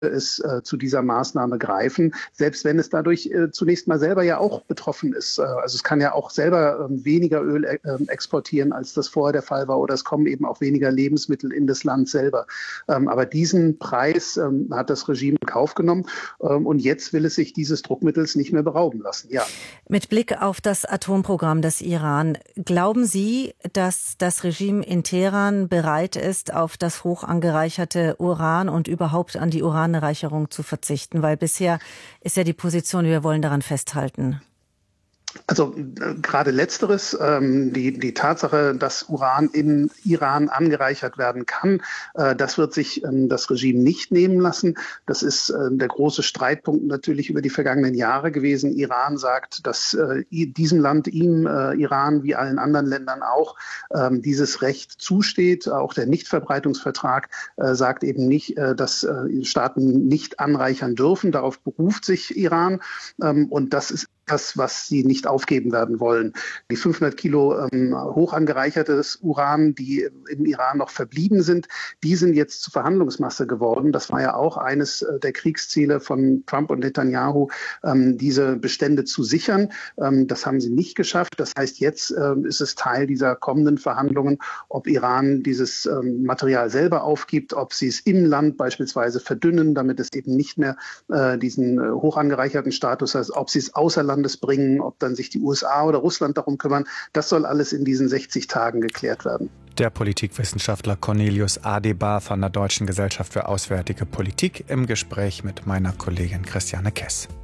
es zu dieser Maßnahme greifen, selbst wenn es dadurch zunächst mal selber ja auch betroffen ist. Also es kann ja auch selber weniger Öl exportieren, als das vorher der Fall war, oder es kommen eben auch weniger Lebensmittel in das Land selber. Aber diesen Preis hat das Regime in Kauf genommen und jetzt will es sich dieses Druckmittels nicht mehr berauben lassen. Ja. Mit Blick auf das Atomprogramm des Iran, glauben Sie, dass das Regime in Teheran bereit ist, auf das hoch angereicherte Uran und überhaupt an die Uranreicherung zu verzichten? Weil bisher ist ja die Position, wir wollen daran festhalten. Also gerade Letzteres, die Tatsache, dass Uran im Iran angereichert werden kann, das wird sich das Regime nicht nehmen lassen. Das ist der große Streitpunkt natürlich über die vergangenen Jahre gewesen. Iran sagt, dass diesem Land, Iran wie allen anderen Ländern auch, dieses Recht zusteht. Auch der Nichtverbreitungsvertrag sagt eben nicht, dass Staaten nicht anreichern dürfen. Darauf beruft sich Iran. Und das ist das, was sie nicht aufgeben werden wollen. Die 500 Kilo hoch angereichertes Uran, die im Iran noch verblieben sind, die sind jetzt zur Verhandlungsmasse geworden. Das war ja auch eines der Kriegsziele von Trump und Netanyahu, diese Bestände zu sichern. Das haben sie nicht geschafft. Das heißt, jetzt ist es Teil dieser kommenden Verhandlungen, ob Iran dieses Material selber aufgibt, ob sie es im Land beispielsweise verdünnen, damit es eben nicht mehr diesen hoch angereicherten Status hat, ob sie es außer Landes bringen, ob dann sich die USA oder Russland darum kümmern. Das soll alles in diesen 60 Tagen geklärt werden. Der Politikwissenschaftler Cornelius Adebar von der Deutschen Gesellschaft für Auswärtige Politik im Gespräch mit meiner Kollegin Christiane Kess.